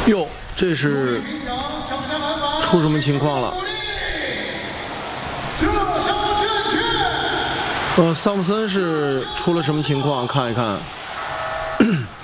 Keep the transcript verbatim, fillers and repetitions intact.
哟，这是出什么情况了？呃，桑普森是出了什么情况？看一看。